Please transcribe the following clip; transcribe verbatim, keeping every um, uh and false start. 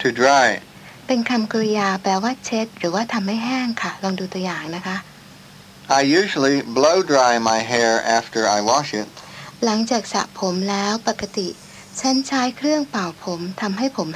to dry เป็นคำกริยาแปลว่าเช็ดหรือว่าทำให้แห้งค่ะลองดูตัวอย่างนะคะ I usually blow dry my hair after I wash it หลังจากสระผมแล้วปกติฉันใช้เครื่องเป่าผมทำให้ผม